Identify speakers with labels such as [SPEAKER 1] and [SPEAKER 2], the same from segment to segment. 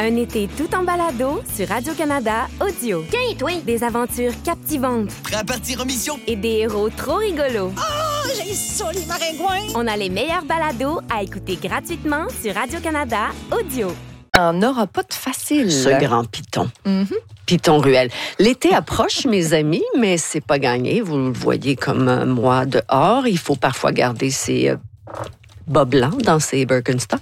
[SPEAKER 1] Un été tout en balado sur Radio-Canada Audio.
[SPEAKER 2] Tiens, toi!
[SPEAKER 1] Des aventures captivantes
[SPEAKER 3] Prêt à partir en mission?
[SPEAKER 1] et des héros trop rigolos.
[SPEAKER 2] Oh, j'ai ça, les maringouins!
[SPEAKER 1] On a les meilleurs balados à écouter gratuitement sur Radio-Canada Audio.
[SPEAKER 4] On n'aura pas de facile.
[SPEAKER 5] Ce grand piton. Piton ruelle. L'été approche, mes amis, mais c'est pas gagné. Vous le voyez comme moi dehors. Il faut parfois garder ses bas blancs dans ses Birkenstock.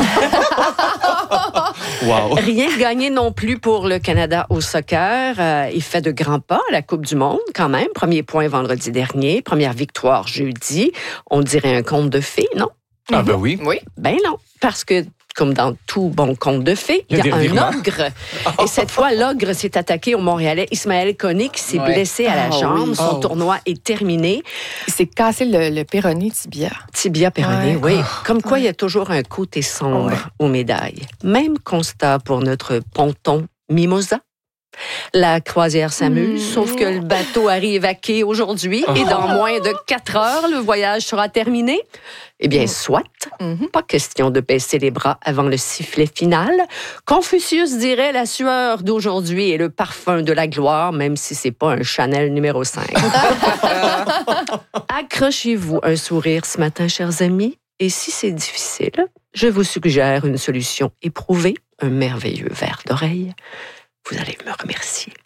[SPEAKER 6] Wow.
[SPEAKER 5] Rien de gagné non plus pour le Canada au soccer. Il fait de grands pas à la Coupe du monde, quand même. Premier point vendredi dernier, première victoire jeudi. On dirait un conte de fées, non?
[SPEAKER 6] Ah ben oui.
[SPEAKER 5] Oui, ben non. Parce que, comme dans tout bon conte de fées, il y a
[SPEAKER 6] des
[SPEAKER 5] un
[SPEAKER 6] revirements.
[SPEAKER 5] ogre. Et cette fois, l'ogre s'est attaqué au Montréalais Ismaël Koné qui s'est blessé à la jambe.
[SPEAKER 4] oui.
[SPEAKER 5] Son tournoi est terminé.
[SPEAKER 4] Il s'est cassé le péroné tibia.
[SPEAKER 5] Tibia péroné,
[SPEAKER 4] Ouais.
[SPEAKER 5] oui. Comme quoi, il y a toujours un côté sombre aux médailles. Même constat pour notre ponton Mimosa. La croisière s'amuse, sauf que le bateau arrive à quai aujourd'hui et dans moins de 4 heures, le voyage sera terminé. Eh bien, soit. Pas question de baisser les bras avant le sifflet final. Confucius dirait la sueur d'aujourd'hui est le parfum de la gloire, même si c'est pas un Chanel numéro 5. Accrochez-vous un sourire ce matin, chers amis. Et si c'est difficile, je vous suggère une solution éprouvée, un merveilleux verre d'oreille. Vous allez me remercier.